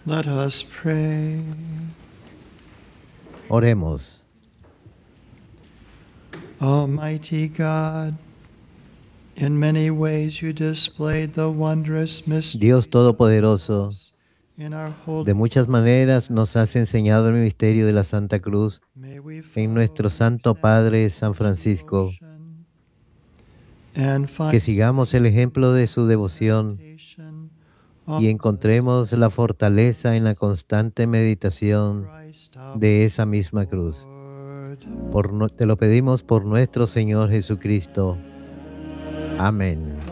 Let us pray. Oremos. Almighty God, in many ways you displayed the wondrous mystery Dios Todopoderoso, in our holy de muchas maneras nos has enseñado el misterio de la Santa Cruz May we en nuestro follow Santo example Padre San of Francisco, devotion and que find sigamos el ejemplo de su devoción meditation y on encontremos la fortaleza en la constante meditación Christ our de esa misma cruz. Lord. Te lo pedimos por nuestro Señor Jesucristo. Amén.